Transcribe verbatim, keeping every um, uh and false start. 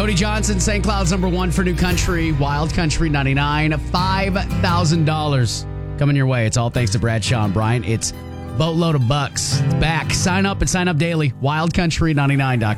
Cody Johnson, Saint Cloud's number one for New Country, Wild Country ninety-nine, five thousand dollars coming your way. It's all thanks to Bradshaw and Bryant. It's Boatload of Bucks. It's back. Sign up and sign up daily. wild country ninety-nine dot com.